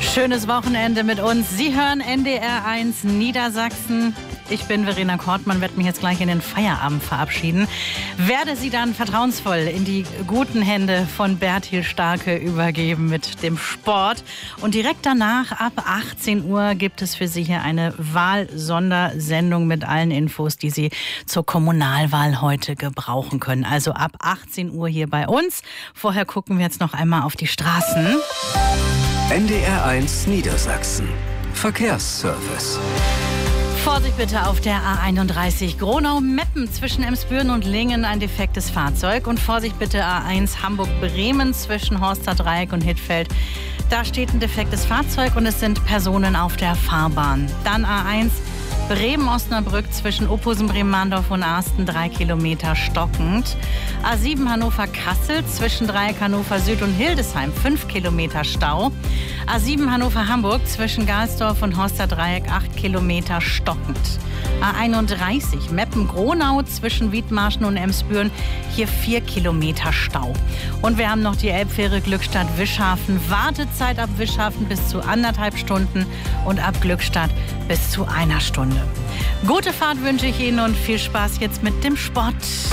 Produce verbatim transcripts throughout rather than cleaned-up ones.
Schönes Wochenende mit uns. Sie hören N D R eins Niedersachsen. Ich bin Verena Kortmann, werde mich jetzt gleich in den Feierabend verabschieden. Werde Sie dann vertrauensvoll in die guten Hände von Bertil Starke übergeben mit dem Sport. Und direkt danach, ab achtzehn Uhr, gibt es für Sie hier eine Wahlsondersendung mit allen Infos, die Sie zur Kommunalwahl heute gebrauchen können. Also ab achtzehn Uhr hier bei uns. Vorher gucken wir jetzt noch einmal auf die Straßen. N D R eins Niedersachsen. Verkehrsservice. Vorsicht bitte auf der A einunddreißig Gronau-Meppen zwischen Emsbüren und Lingen ein defektes Fahrzeug. Und Vorsicht bitte A eins Hamburg-Bremen zwischen Horster Dreieck und Hittfeld. Da steht ein defektes Fahrzeug und es sind Personen auf der Fahrbahn. Dann A eins Bremen-Osnabrück zwischen Opposen-Bremen-Mahndorf und Arsten, drei Kilometer stockend. A sieben Hannover-Kassel zwischen Dreieck Hannover Süd und Hildesheim, fünf Kilometer Stau. A sieben Hannover-Hamburg zwischen Galsdorf und Horster Dreieck, acht Kilometer stockend. A einunddreißig Meppen-Gronau zwischen Wiedmarschen und Emsbüren, hier vier Kilometer Stau. Und wir haben noch die Elbfähre Glückstadt-Wischhafen. Wartezeit ab Wischhafen bis zu anderthalb Stunden und ab Glückstadt bis zu einer Stunde. Gute Fahrt wünsche ich Ihnen und viel Spaß jetzt mit dem Sport.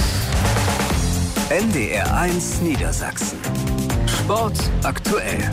N D R eins Niedersachsen. Sport aktuell.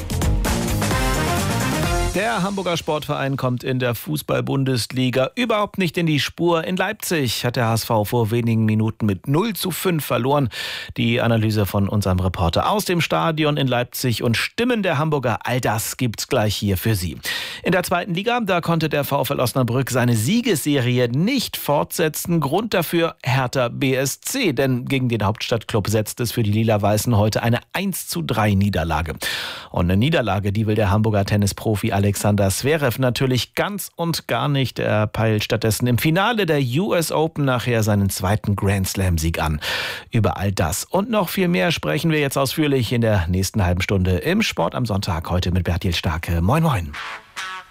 Der Hamburger Sportverein kommt in der Fußball-Bundesliga überhaupt nicht in die Spur. In Leipzig hat der H S V vor wenigen Minuten mit null zu fünf verloren. Die Analyse von unserem Reporter aus dem Stadion in Leipzig und Stimmen der Hamburger, all das gibt's gleich hier für Sie. In der zweiten Liga, da konnte der VfL Osnabrück seine Siegesserie nicht fortsetzen. Grund dafür Hertha B S C, denn gegen den Hauptstadtklub setzt es für die Lila-Weißen heute eine eins zu drei Niederlage. Und eine Niederlage, die will der Hamburger Tennisprofi Alexander Zverev natürlich ganz und gar nicht. Er peilt stattdessen im Finale der U S Open nachher seinen zweiten Grand-Slam-Sieg an. Über all das und noch viel mehr sprechen wir jetzt ausführlich in der nächsten halben Stunde im Sport am Sonntag. Heute mit Bertil Starke. Moin, moin.